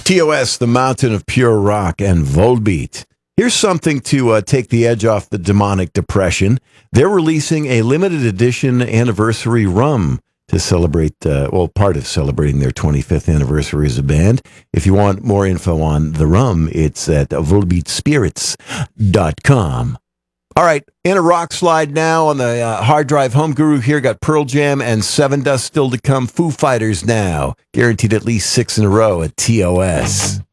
TOS, the Mountain of Pure Rock, and Volbeat. Here's something to take the edge off the demonic depression. They're releasing a limited edition anniversary rum to celebrate, part of celebrating their 25th anniversary as a band. If you want more info on the rum, it's at volbeatspirits.com. All right, in a rock slide now on the hard drive. Home Guru here, got Pearl Jam and Seven Dust still to come. Foo Fighters now, guaranteed at least 6 in a row at TOS.